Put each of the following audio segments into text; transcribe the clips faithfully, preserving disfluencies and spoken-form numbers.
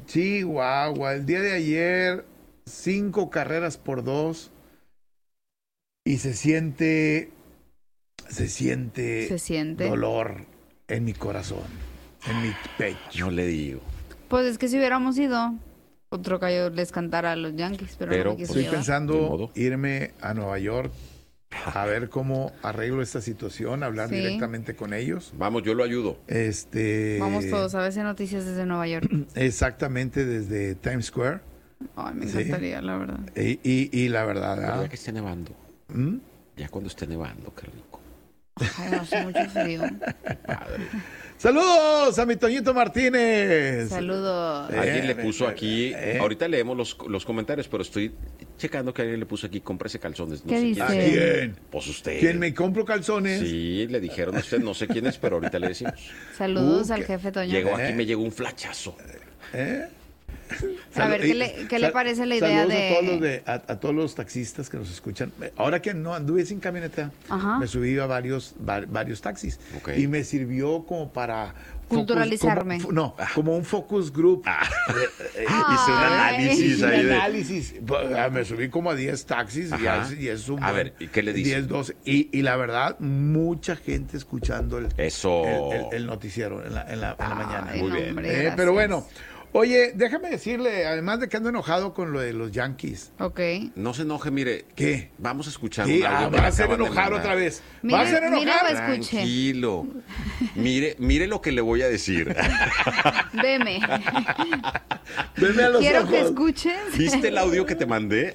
Chihuahua, el día de ayer, cinco carreras por dos. Y se siente, se siente, se siente dolor en mi corazón, en mi pecho. Yo le digo. Pues es que si hubiéramos ido, otro gallo les cantara a los Yankees, pero, Pero no me quiso Estoy llevar. pensando irme a Nueva York a ver cómo arreglo esta situación, hablar Sí. directamente con ellos. Vamos, yo lo ayudo. Este, Vamos todos a ver si noticias desde Nueva York. Exactamente desde Times Square. Ay, me Sí. encantaría, la verdad. Y, y, y la verdad, Pero ¿ah? ya que esté nevando. ¿Mm? Ya cuando esté nevando, qué rico. Ay, hace mucho frío. Padre. Saludos a mi Toñito Martínez. Saludos. Eh, Alguien le eh, puso eh, aquí, eh. ahorita leemos los, los comentarios, pero estoy checando que alguien le puso aquí, cómprese calzones. No ¿Qué sé dice? ¿A quién es. quién? Pues usted. ¿Quién me compro calzones? Sí, le dijeron a usted, no sé quién es, pero ahorita le decimos. Saludos Uh, al que- jefe Toño. Llegó ¿Eh? aquí, me llegó un flachazo. ¿Eh? A ver, ¿qué le, qué le Sal- parece la idea saludos de...? a todos, los de a, a todos los taxistas que nos escuchan. Ahora que no anduve sin camioneta, Ajá. me subí a varios va- varios taxis. Ok. Y me sirvió como para... focus- Culturalizarme. como- no, como un focus group. Hice un análisis Hice un ahí de... análisis. Me subí como a diez taxis y, Ajá. es, y es un A buen- ver, ¿y qué le dice? diez, doce. Y, y la verdad, mucha gente escuchando el, Eso. el, el- el noticiero en la, en la, en la mañana. Ay, Muy no, bien. hombre, Eh, gracias. pero bueno, oye, déjame decirle, además de que ando enojado con lo de los Yankees. Ok. No se enoje, mire. ¿Qué? Vamos a escuchar ¿Qué? un audio Ah, que va me a hacer acaban de enojar mandar. otra vez. Mire, ¿Va a hacer mire, enojar? va a escuche. Tranquilo. Mire, mire lo que le voy a decir. Veme. Veme a los Quiero ojos. que escuches. ¿Viste el audio que te mandé?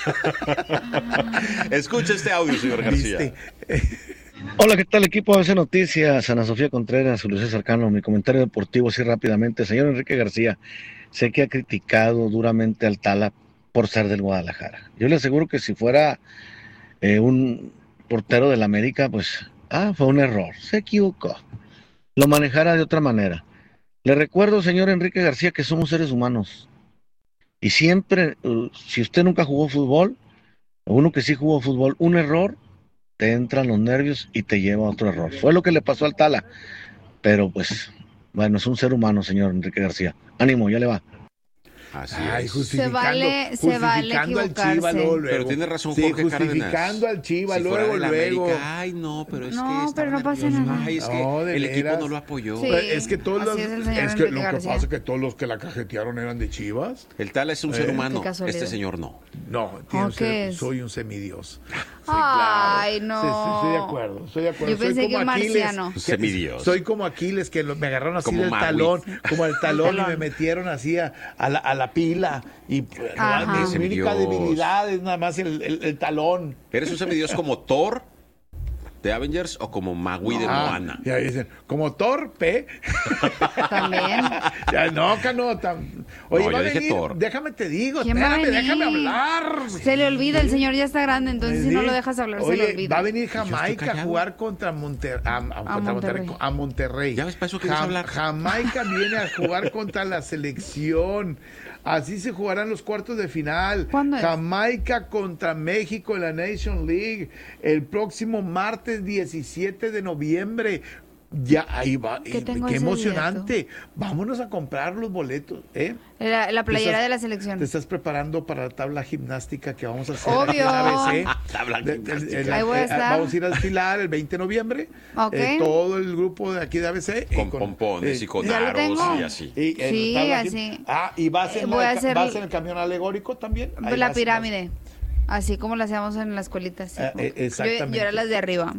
Escucha este audio, señor García. ¿Viste? Hola, ¿qué tal equipo de A B C Noticias? Ana Sofía Contreras, Julio César Cano, mi comentario deportivo así rápidamente. Señor Enrique García, sé que ha criticado duramente al Tala por ser del Guadalajara. Yo le aseguro que si fuera eh, un portero del América, pues, ah, fue un error, se equivocó. Lo manejara de otra manera. Le recuerdo, señor Enrique García, que somos seres humanos. Y siempre, uh, si usted nunca jugó fútbol, o uno que sí jugó fútbol, un error te entran los nervios y te lleva a otro error. Fue lo que le pasó al Tala. Pero pues, bueno, es un ser humano, señor Enrique García. Ánimo, ya le va. Así Ay, es. justificando, Se vale- se vale justificando al equivocarse. Chiva luego, luego. Pero tiene razón Sí, Jorge Cárdenas. justificando al Chiva Si fuera luego, de la luego. América, ay, no, pero es No, que estaba pero no pasa nervioso. nada. Ay, es que No, de el equipo veras. no lo apoyó. Sí. Es que todos así los, es el señor es que Enrique lo que García. pasa es que todos los que la cajetearon eran de Chivas. El Tala es un Eh, ser qué humano. casualidad. Este señor no. No, tiene ¿O un qué ser- es? soy un semidios. Ay, Sí, no. sí, estoy de acuerdo, estoy de acuerdo. Yo Soy pensé como que Aquiles, marciano. que- Semidios. Soy como Aquiles, que lo- me agarraron así Como del Maui. talón, como el talón, y talón. me metieron así a, a la, a la pila. Y pues, no, Ajá. mi única Semidios. debilidad es nada más el, el- el talón. ¿Eres un semidios como Thor de Avengers o como Maui de Ah, Moana? y ahí dicen, como torpe. También. Ya, no, Cano. tam- Oye, No, va yo a dije venir, Thor. déjame te digo, ¿Quién va a espérame, venir? déjame hablar. Se le olvida, el señor ya está grande, entonces si no Sí. lo dejas hablar, Oye, se le olvida. va a venir estoy Jamaica a callado. jugar contra, Monter a, a- contra Monterrey. Monterrey. a Monterrey. Ya ves, para eso quieres hablar. Jamaica viene a jugar contra la selección. Así se jugarán los cuartos de final. ¿Cuándo es? Jamaica contra México en la Nation League el próximo martes diecisiete de noviembre. Ya, ahí va. ¿Qué Eh, tengo Qué ese emocionante. Vámonos a comprar los boletos, ¿eh? La, la playera Te estás- de la selección. Te estás preparando para la tabla gimnástica que vamos a hacer Obvio. aquí en A B C. Tabla De- de- gimnástica. de- Ahí voy a eh, estar. Vamos a ir a desfilar el veinte de noviembre. Ok. Eh, todo el grupo de aquí de A B C. y Con pompones y con Ya lo aros tengo. y así. y, eh, Sí, tabla así. gim- Ah, y va a ser, Eh, voy la- a hacer- va a ser el camión alegórico también. Ahí La vas- pirámide. Así como la hacíamos en la escuelita. así, Eh, como eh, que- exactamente. Yo, yo era las de arriba.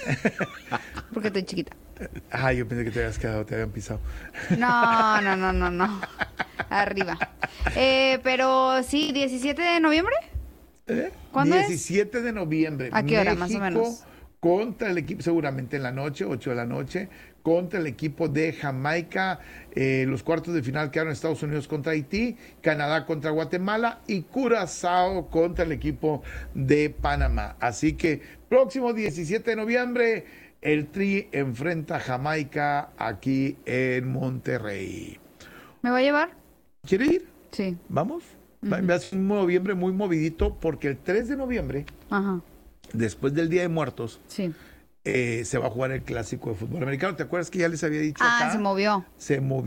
Porque estoy chiquita. vas- Ah, yo pensé que te habías quedado, te habían pisado. No, no, no, no, no. Arriba. Eh, pero sí, diecisiete de noviembre. ¿Eh? ¿Cuándo es? diecisiete de noviembre. ¿A qué hora, más o México menos? Contra el equipo, seguramente en la noche, ocho de la noche, contra el equipo de Jamaica. Eh, los cuartos de final quedaron Estados Unidos contra Haití, Canadá contra Guatemala y Curazao contra el equipo de Panamá. Así que próximo diecisiete de noviembre, el Tri enfrenta a Jamaica aquí en Monterrey. ¿Me va a llevar? ¿Quiere ir? Sí. ¿Vamos? Va Va a ser un noviembre muy movidito porque el tres de noviembre, Ajá. después del Día de Muertos, Sí. eh, se va a jugar el clásico de fútbol americano. ¿Te acuerdas que ya les había dicho Ah, acá? se movió. Se movió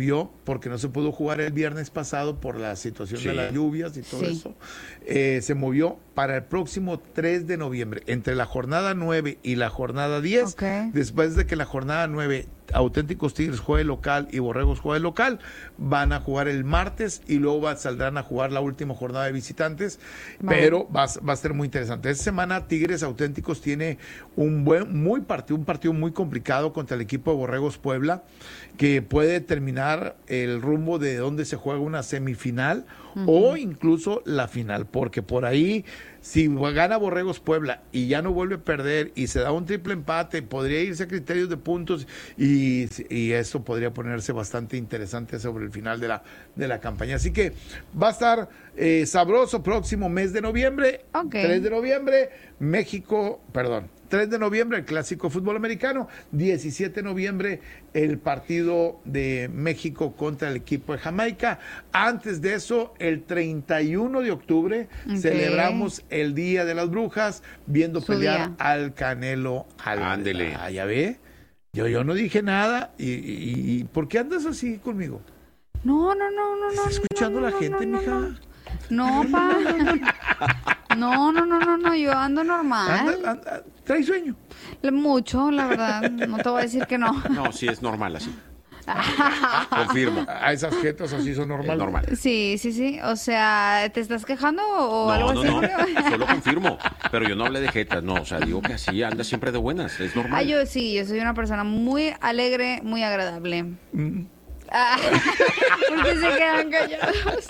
porque no se pudo jugar el viernes pasado por la situación Sí. de las lluvias y todo Sí. eso, eh, se movió para el próximo tres de noviembre, entre la jornada nueve y la jornada diez, Ok. después de que la jornada nueve Auténticos Tigres juegue local y Borregos juegue local, van a jugar el martes y luego va- saldrán a jugar la última jornada de visitantes, Vale. pero va, a- va a ser muy interesante. Esta semana Tigres Auténticos tiene un buen, muy partido, un partido muy complicado contra el equipo de Borregos Puebla, que puede determinar el rumbo de dónde se juega una semifinal o incluso la final, porque por ahí, si gana Borregos Puebla y ya no vuelve a perder y se da un triple empate, podría irse a criterios de puntos y, y eso podría ponerse bastante interesante sobre el final de la, de la campaña. Así que va a estar eh, sabroso próximo mes de noviembre, Ok. tres de noviembre, México, perdón, tres de noviembre el clásico fútbol americano, diecisiete de noviembre el partido de México contra el equipo de Jamaica. Antes de eso, el treinta y uno de octubre Ok. celebramos el Día de las Brujas viendo Su pelear día. al Canelo Álvarez. Ándele. Ah, ya ve. Yo, yo no dije nada y, y- y ¿por qué andas así conmigo? No, no, no, no, no. ¿Está escuchando no, la no, gente, no, mija? no. No, pa. No, no, no, no, no, yo ando normal. Anda- anda- ¿Trae sueño? Mucho, la verdad. No te voy a decir que no. No, sí es normal así. Confirmo. A esas jetas así son normales. Es normal. Sí, sí, sí. O sea, ¿te estás quejando o No, algo no, así? no, solo confirmo. Pero yo no hablé de jetas, no, o sea, digo que así anda siempre de buenas, es normal. Ah, yo sí, yo soy una persona muy alegre, muy agradable. Mm. Ah, ¿por qué se quedan callados?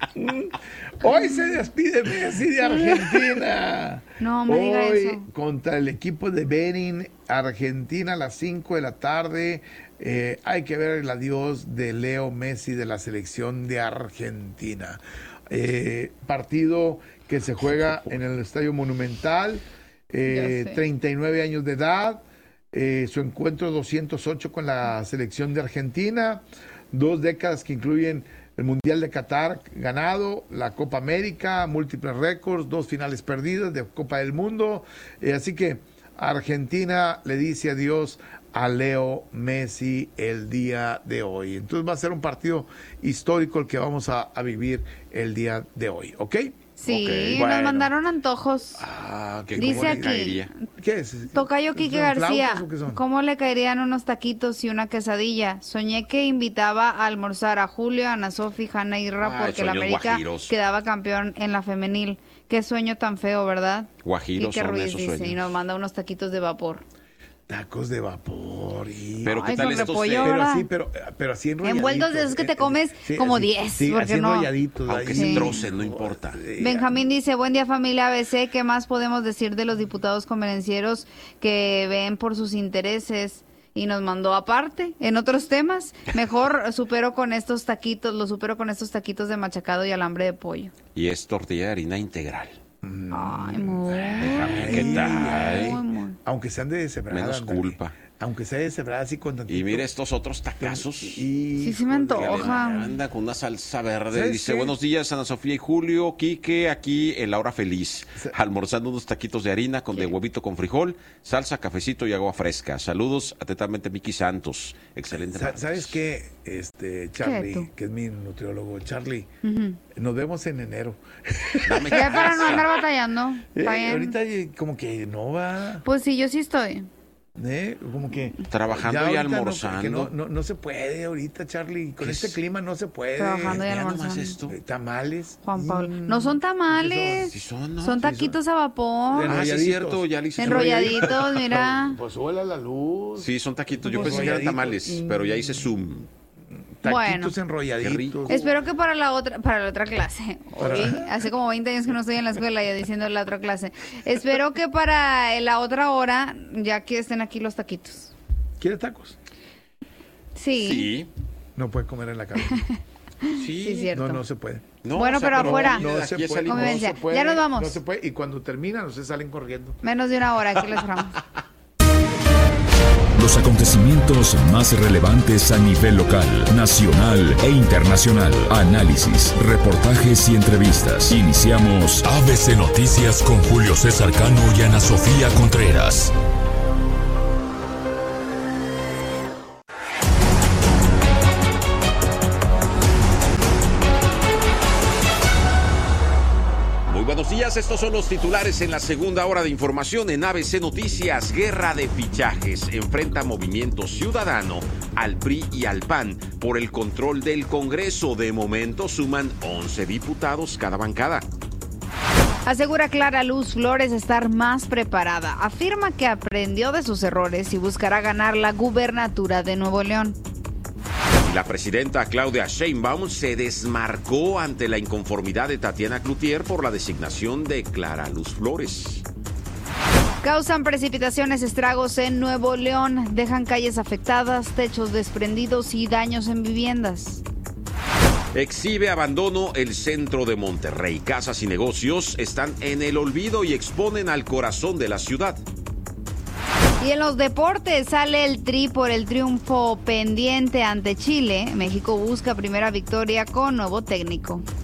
Hoy se despide Messi de Argentina. No me diga Hoy eso. contra el equipo de Benin, Argentina, a las cinco de la tarde. Eh, hay que ver el adiós de Leo Messi de la selección de Argentina. Eh, partido que se juega en el Estadio Monumental. Eh, Ya sé. treinta y nueve años de edad. Eh, su encuentro doscientos ocho con la selección de Argentina. Dos décadas que incluyen el Mundial de Qatar ganado, la Copa América, múltiples récords, dos finales perdidas de Copa del Mundo. Eh, así que Argentina le dice adiós a Leo Messi el día de hoy. Entonces va a ser un partido histórico el que vamos a, a vivir el día de hoy, ¿ok? Sí, Ok, nos bueno. mandaron antojos. Ah, que Dice cómo le aquí, caería. ¿Qué es? Tocayo Quique ¿Son García, flautas o qué son? ¿cómo le caerían unos taquitos y una quesadilla? Soñé que invitaba a almorzar a Julio, a Ana Sofi, Hanna y Ra Ay, porque la sueños América guajiros. quedaba campeón en la femenil. Qué sueño tan feo, ¿verdad? Guajiros Quique son Ruiz esos dice y sueños. nos manda unos taquitos de vapor. Tacos de vapor y... Pero Ay, qué tal con estos repollo, de- Pero ¿verdad? así, pero, pero así enrolladitos. Envueltos de esos que te eh, comes sí, como así, diez, sí, porque así no. enrolladitos. Aunque ahí. se Sí. trocen, no importa. Sí, Benjamín dice, buen día familia A B C, ¿qué más podemos decir de los diputados convenencieros que ven por sus intereses? Y nos mandó aparte, en otros temas, mejor supero con estos taquitos, lo supero con estos taquitos de machacado y alambre de pollo. Y es tortilla de harina integral. Ay, muy, Déjame, ¿qué tal? muy, muy. Aunque sean de deshebrada. Menos ándale. culpa. Aunque sea de deshebrada, así con tantito. Y mire estos otros tacazos. Y... Sí, sí me antoja. Anda con una salsa verde. ¿Sabes Dice, qué? buenos días, Ana Sofía y Julio. Quique, aquí en la hora feliz. Sí. Almorzando unos taquitos de harina con de huevito con frijol, salsa, cafecito y agua fresca. Saludos atentamente, Miki Santos. Excelente. Sa- martes. ¿Sabes qué? Este, Charlie, tú? que es mi nutriólogo, Charlie, Ujú. nos vemos en enero. Dame Ya para no casa. andar batallando. Eh, está bien. ahorita eh, como que no va, Pues sí, yo sí estoy. ¿eh? Como que... Trabajando y ahorita no, almorzando. que no, no, no se puede ahorita, Charlie. Con ¿Qué este es? clima no se puede. Trabajando y Mira nomás almorzando. esto. Eh, Tamales. Juan Pablo. Mm. No son tamales. Sí son, ¿no? Son taquitos a vapor. Bueno, Ah, sí es Enrolladitos. cierto, ya le hice. Enrolladitos, mira. Pues súbela la luz. Sí, son taquitos. Yo Pues pensé que eran enrolladitos. tamales, pero ya hice zoom. Taquitos Bueno. enrolladitos. Qué rico. Espero que para la otra para la otra clase. Para- Hoy, hace como veinte años que no estoy en la escuela ya diciendo la otra clase. Espero que para la otra hora ya que estén aquí los taquitos. ¿Quiere tacos? Sí. Sí. No puede comer en la casa. Sí, Sí, es cierto. No, no se puede. No, Bueno, pero afuera. No, No aquí se ya puede. salimos. Convivencia. No se puede, Ya nos vamos. No se puede. Y cuando terminan, ustedes salen corriendo. Menos de una hora, aquí les esperamos. Los acontecimientos más relevantes a nivel local, nacional e internacional. Análisis, reportajes y entrevistas. Iniciamos A B C Noticias con Julio César Cano y Ana Sofía Contreras. días, estos son los titulares en la segunda hora de información en A B C Noticias. Guerra de fichajes enfrenta Movimiento Ciudadano al P R I y al P A N por el control del Congreso. De momento suman once diputados cada bancada. Asegura Clara Luz Flores estar más preparada. Afirma que aprendió de sus errores y buscará ganar la gubernatura de Nuevo León. La presidenta Claudia Sheinbaum se desmarcó ante la inconformidad de Tatiana Cloutier por la designación de Clara Luz Flores. Causan precipitaciones estragos en Nuevo León. Dejan calles afectadas, techos desprendidos y daños en viviendas. Exhibe abandono el centro de Monterrey. Casas y negocios están en el olvido y exponen al corazón de la ciudad. Y en los deportes sale el Tri por el triunfo pendiente ante Chile. México busca primera victoria con nuevo técnico.